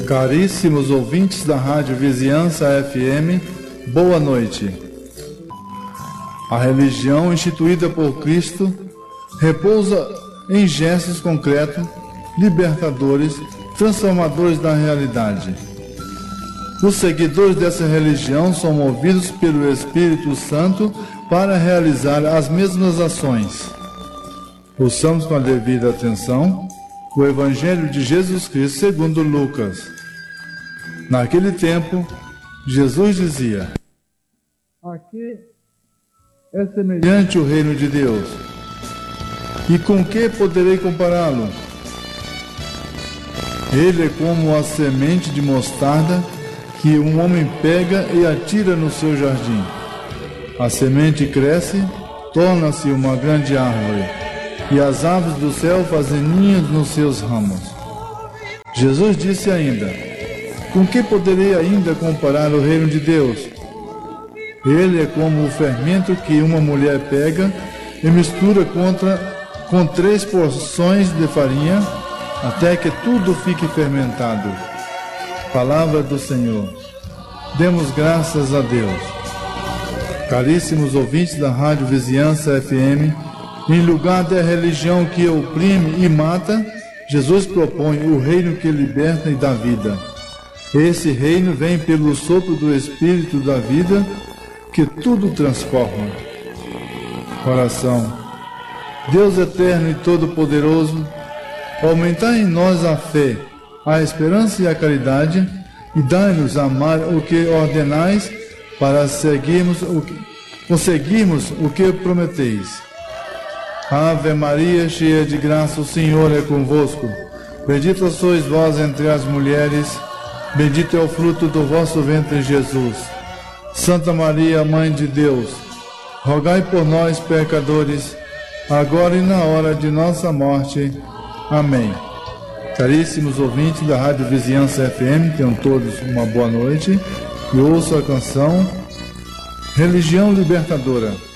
Caríssimos ouvintes da Rádio Vizinhança FM, boa noite. A religião instituída por Cristo repousa em gestos concretos, libertadores, transformadores da realidade. Os seguidores dessa religião são movidos pelo Espírito Santo para realizar as mesmas ações. Ouçamos com a devida atenção o Evangelho de Jesus Cristo segundo Lucas. Naquele tempo, Jesus dizia: "A que é semelhante o reino de Deus? E com que poderei compará-lo? Ele é como a semente de mostarda que um homem pega e atira no seu jardim. A semente cresce, torna-se uma grande árvore, e as aves do céu fazem ninhos nos seus ramos." Jesus disse ainda: "Com que poderei ainda comparar o reino de Deus? Ele é como o fermento que uma mulher pega e mistura com 3 porções de farinha, até que tudo fique fermentado." Palavra do Senhor. Demos graças a Deus. Caríssimos ouvintes da Rádio Vizinhança FM, em lugar da religião que oprime e mata, Jesus propõe o reino que liberta e dá vida. Esse reino vem pelo sopro do Espírito da vida, que tudo transforma. Oração. Deus eterno e todo-poderoso, aumentai em nós a fé, a esperança e a caridade, e dai-nos amar o que ordenais, para conseguirmos o que prometeis. Ave Maria, cheia de graça, o Senhor é convosco. Bendita sois vós entre as mulheres, bendito é o fruto do vosso ventre, Jesus. Santa Maria, Mãe de Deus, rogai por nós, pecadores, agora e na hora de nossa morte. Amém. Caríssimos ouvintes da Rádio Vizinhança FM, tenham todos uma boa noite e ouçam a canção Religião Libertadora.